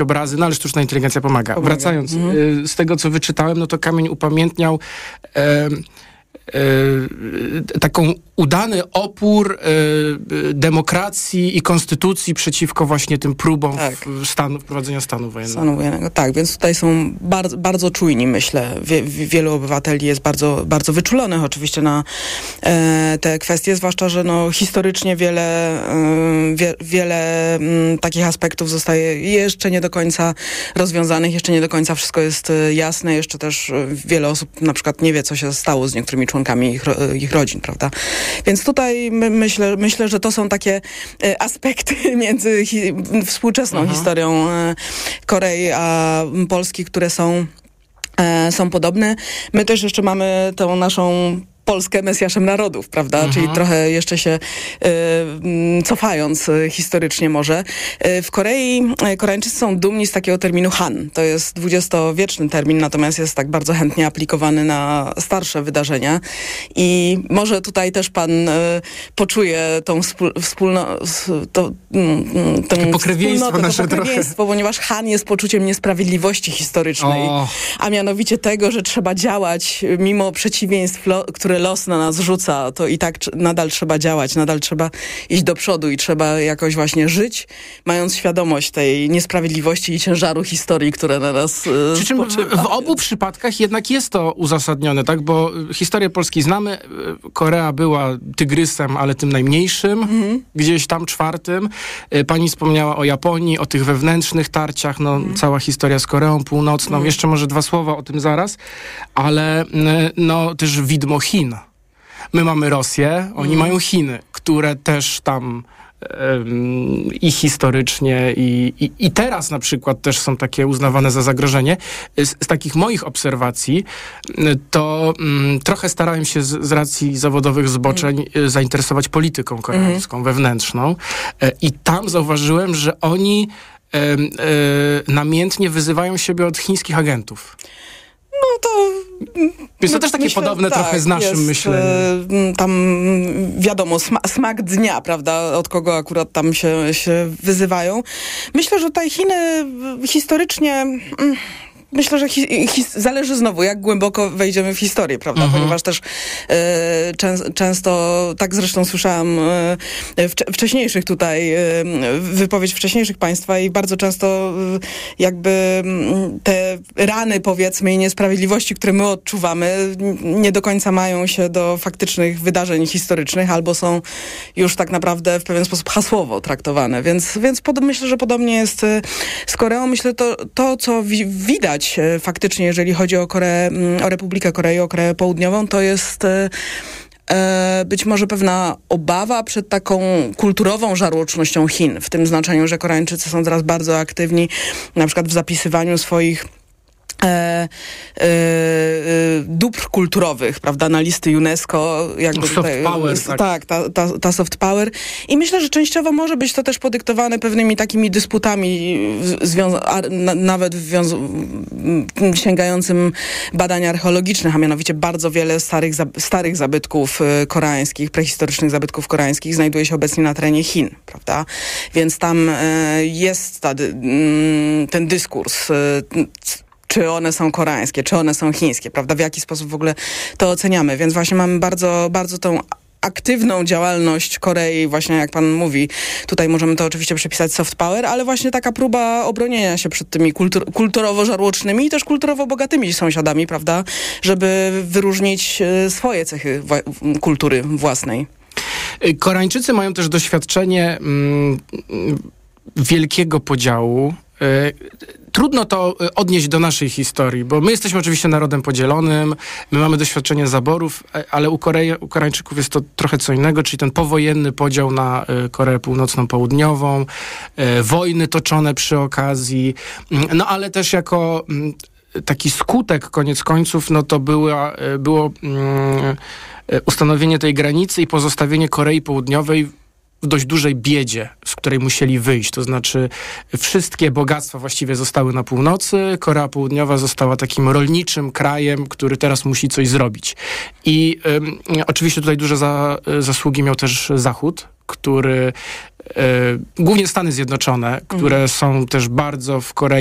obrazy, no ale sztuczna inteligencja pomaga. Wracając, z tego co wyczytałem, no to Kamień upamiętniał taką udany opór demokracji i konstytucji przeciwko właśnie tym próbom wprowadzenia stanu wojennego. Stanu wojennego, tak, więc tutaj są bardzo, bardzo czujni, myślę. Wielu obywateli jest bardzo, bardzo wyczulonych oczywiście na te kwestie, zwłaszcza, że no, historycznie wiele takich aspektów zostaje jeszcze nie do końca rozwiązanych, jeszcze nie do końca wszystko jest jasne, jeszcze też wiele osób na przykład nie wie, co się stało z niektórymi członkami ich rodzin, prawda? Więc tutaj myślę, że to są takie aspekty między współczesną historią Korei a Polski, które są podobne. My też jeszcze mamy tą naszą Polskę Mesjaszem Narodów, prawda? Czyli trochę jeszcze się cofając historycznie może. W Korei Koreańczycy są dumni z takiego terminu Han. To jest dwudziestowieczny termin, natomiast jest tak bardzo chętnie aplikowany na starsze wydarzenia. I może tutaj też pan poczuje tą pokrewieństwo, ponieważ Han jest poczuciem niesprawiedliwości historycznej, a mianowicie tego, że trzeba działać mimo przeciwieństw, które los na nas rzuca, to i tak nadal trzeba działać, nadal trzeba iść do przodu i trzeba jakoś właśnie żyć, mając świadomość tej niesprawiedliwości i ciężaru historii, które na nas Przy czym w obu przypadkach jednak jest to uzasadnione, tak? Bo historię Polski znamy. Korea była tygrysem, ale tym najmniejszym, gdzieś tam czwartym. Pani wspomniała o Japonii, o tych wewnętrznych tarciach, cała historia z Koreą Północną. Jeszcze może dwa słowa o tym zaraz, ale no też widmo Chin. My mamy Rosję, oni mają Chiny, które też tam i historycznie i teraz na przykład też są takie uznawane za zagrożenie. Z takich moich obserwacji to trochę starałem się z racji zawodowych zboczeń zainteresować polityką koreańską, wewnętrzną i tam zauważyłem, że oni namiętnie wyzywają siebie od chińskich agentów. No to... Jest to też takie podobne trochę z naszym myśleniem. Tam wiadomo, smak dnia, prawda, od kogo akurat tam się wyzywają. Myślę, że tutaj Chiny historycznie... Myślę, że zależy znowu, jak głęboko wejdziemy w historię, prawda? Ponieważ też często, tak zresztą słyszałam wcześniejszych tutaj, wypowiedź wcześniejszych państwa i bardzo często jakby te rany, powiedzmy, i niesprawiedliwości, które my odczuwamy, nie do końca mają się do faktycznych wydarzeń historycznych, albo są już tak naprawdę w pewien sposób hasłowo traktowane. Więc myślę, że podobnie jest z Koreą. Myślę, to co widać faktycznie, jeżeli chodzi o Republikę Korei, o Koreę Południową, to jest być może pewna obawa przed taką kulturową żarłocznością Chin, w tym znaczeniu, że Koreańczycy są teraz bardzo aktywni na przykład w zapisywaniu swoich dóbr kulturowych, prawda, na listy UNESCO. Jakby soft power. Tak, ta soft power. I myślę, że częściowo może być to też podyktowane pewnymi takimi dysputami, nawet sięgającym badań archeologicznych, a mianowicie bardzo wiele starych zabytków koreańskich, prehistorycznych zabytków koreańskich znajduje się obecnie na terenie Chin, prawda? Więc tam jest ten dyskurs, czy one są koreańskie, czy one są chińskie, prawda? W jaki sposób w ogóle to oceniamy. Więc właśnie mamy bardzo, bardzo tą aktywną działalność Korei, właśnie jak pan mówi, tutaj możemy to oczywiście przypisać soft power, ale właśnie taka próba obronienia się przed tymi kulturowo żarłocznymi i też kulturowo bogatymi sąsiadami, prawda? Żeby wyróżnić swoje cechy kultury własnej. Koreańczycy mają też doświadczenie wielkiego podziału. Trudno to odnieść do naszej historii, bo my jesteśmy oczywiście narodem podzielonym, my mamy doświadczenie zaborów, ale u Koreańczyków jest to trochę co innego, czyli ten powojenny podział na Koreę Północną, Południową, wojny toczone przy okazji, no ale też jako taki skutek koniec końców, no to było ustanowienie tej granicy i pozostawienie Korei Południowej w dość dużej biedzie, z której musieli wyjść. To znaczy wszystkie bogactwa właściwie zostały na północy. Korea Południowa została takim rolniczym krajem, który teraz musi coś zrobić. I oczywiście tutaj duże zasługi miał też Zachód, który głównie Stany Zjednoczone, które są też bardzo w Korei